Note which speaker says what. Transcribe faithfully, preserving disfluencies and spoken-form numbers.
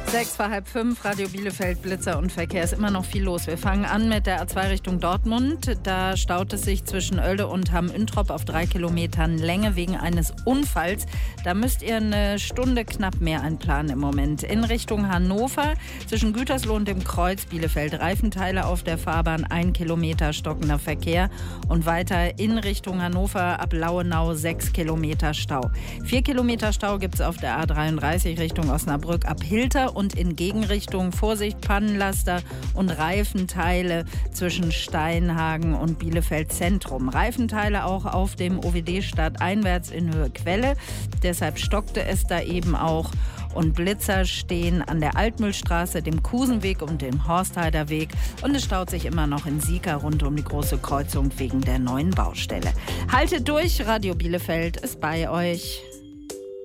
Speaker 1: Sechs vor halb fünf, Radio Bielefeld, Blitzer und Verkehr. Ist immer noch viel los. Wir fangen an mit der A zwei Richtung Dortmund. Da staut es sich zwischen Oelde und Hamm-Üntrop auf drei Kilometern Länge wegen eines Unfalls. Da müsst ihr eine Stunde knapp mehr einplanen im Moment. In Richtung Hannover, zwischen Gütersloh und dem Kreuz Bielefeld, Reifenteile auf der Fahrbahn, ein Kilometer stockender Verkehr. Und weiter in Richtung Hannover ab Lauenau sechs Kilometer Stau. Vier Kilometer Stau gibt es auf der A dreiunddreißig Richtung Osnabrück ab Hilter. Und in Gegenrichtung Vorsicht, Pannenlaster und Reifenteile zwischen Steinhagen und Bielefeld Zentrum. Reifenteile auch auf dem O W D stadteinwärts in Höhe Quelle. Deshalb stockte es da eben auch. Und Blitzer stehen an der Altmühlstraße, dem Kusenweg und dem Horstheider Weg. Und es staut sich immer noch in Sieker rund um die große Kreuzung wegen der neuen Baustelle. Haltet durch, Radio Bielefeld ist bei euch.